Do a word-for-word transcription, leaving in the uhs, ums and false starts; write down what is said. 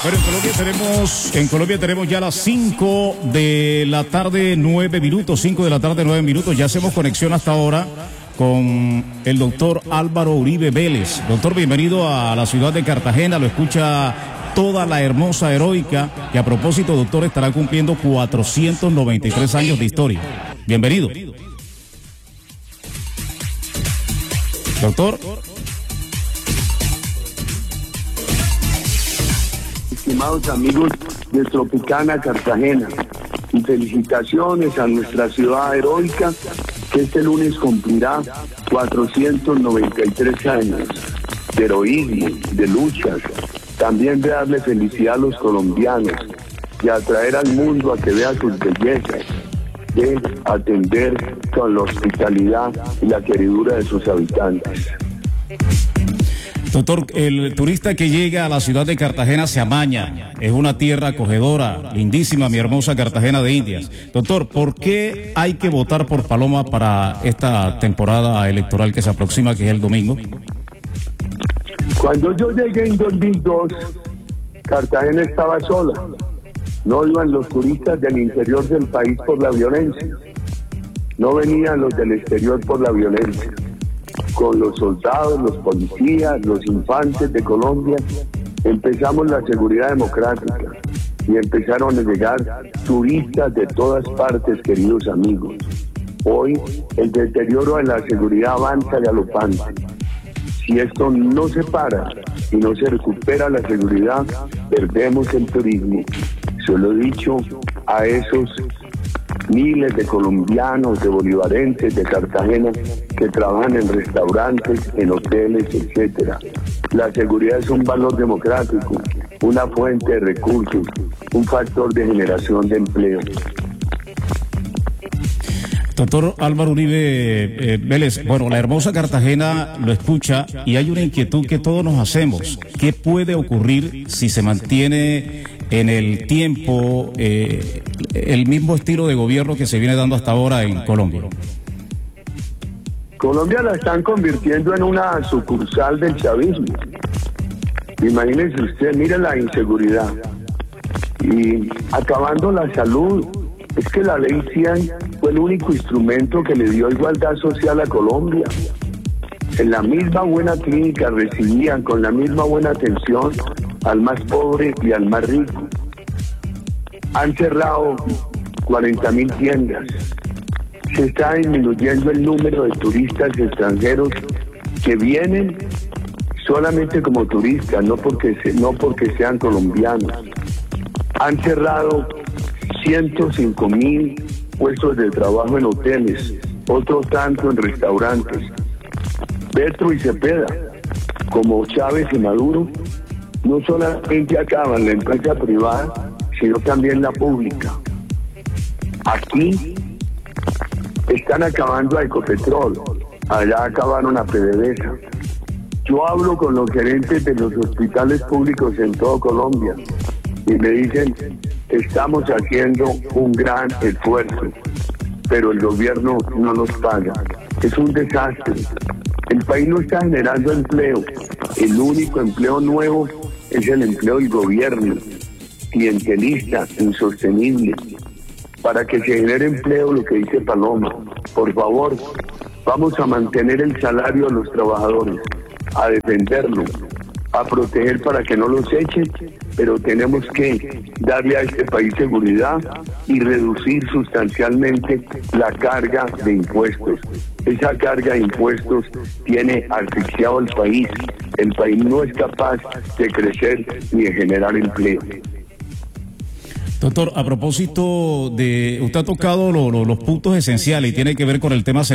Bueno, en Colombia tenemos, en Colombia tenemos ya las cinco de la tarde, nueve minutos, cinco de la tarde, nueve minutos. Ya hacemos conexión hasta ahora con el doctor Álvaro Uribe Vélez. Doctor, bienvenido a la ciudad de Cartagena. Lo escucha toda la hermosa heroica, que a propósito, doctor, estará cumpliendo cuatrocientos noventa y tres años de historia. Bienvenido. Doctor. Estimados amigos de Tropicana Cartagena, y felicitaciones a nuestra ciudad heroica, que este lunes cumplirá cuatrocientos noventa y tres años de heroísmo, de luchas. También de darle felicidad a los colombianos, de atraer al mundo a que vea sus bellezas, de atender con la hospitalidad y la queridura de sus habitantes. Doctor, el turista que llega a la ciudad de Cartagena se amaña. Es una tierra acogedora, lindísima, mi hermosa Cartagena de Indias. Doctor, ¿por qué hay que votar por Paloma para esta temporada electoral que se aproxima, que es el domingo? Cuando yo llegué en dos mil dos, Cartagena estaba sola. No iban los turistas del interior del país por la violencia. No venían los del exterior por la violencia. Con los soldados, los policías, los infantes de Colombia, empezamos la seguridad democrática y empezaron a llegar turistas de todas partes, queridos amigos. Hoy el deterioro de la seguridad avanza galopante. Si esto no se para y no se recupera la seguridad, perdemos el turismo. Se lo he dicho a esos miles de colombianos, de bolivarenses, de Cartagena, que trabajan en restaurantes, en hoteles, etcétera. La seguridad es un valor democrático, una fuente de recursos, un factor de generación de empleo. Doctor Álvaro Uribe eh, Vélez, bueno, la hermosa Cartagena lo escucha y hay una inquietud que todos nos hacemos. ¿Qué puede ocurrir si se mantiene en el tiempo eh, el mismo estilo de gobierno que se viene dando hasta ahora en Colombia? Colombia la están convirtiendo en una sucursal del chavismo. Imagínense usted, mire la inseguridad y acabando la salud. Es que la ley cien fue el único instrumento que le dio igualdad social a Colombia. En la misma buena clínica recibían con la misma buena atención al más pobre y al más rico. Han cerrado cuarenta mil tiendas. Se está disminuyendo el número de turistas extranjeros que vienen solamente como turistas, no porque, se, no porque sean colombianos. Han cerrado ciento cinco mil puestos de trabajo en hoteles, otros tanto en restaurantes. Petro y Cepeda, como Chávez y Maduro, no solamente acaban la empresa privada, sino también la pública. Aquí están acabando a Ecopetrol, allá acabaron a PDVSA. Yo hablo con los gerentes de los hospitales públicos en todo Colombia y me dicen, estamos haciendo un gran esfuerzo, pero el gobierno no nos paga. Es un desastre. El país no está generando empleo. El único empleo nuevo es el empleo del gobierno, clientelista, insostenible. Para que se genere empleo, lo que dice Paloma, por favor, vamos a mantener el salario de los trabajadores, a defenderlo, a proteger para que no los echen, pero tenemos que darle a este país seguridad y reducir sustancialmente la carga de impuestos. Esa carga de impuestos tiene asfixiado al país. El país no es capaz de crecer ni de generar empleo. Doctor, a propósito de, usted ha tocado lo, lo, los puntos esenciales y tiene que ver con el tema